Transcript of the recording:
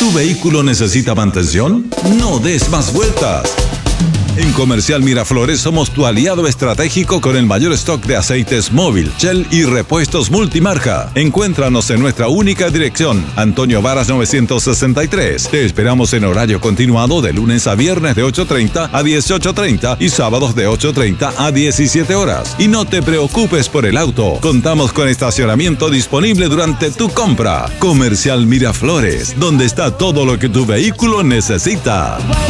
¿Tu vehículo necesita mantención? No des más vueltas. En Comercial Miraflores somos tu aliado estratégico con el mayor stock de aceites Móvil, Shell y repuestos multimarca. Encuéntranos en nuestra única dirección, Antonio Varas 963. Te esperamos en horario continuado de lunes a viernes de 8:30 a 18:30 y sábados de 8:30 a 17 horas. Y no te preocupes por el auto, contamos con estacionamiento disponible durante tu compra. Comercial Miraflores, donde está todo lo que tu vehículo necesita.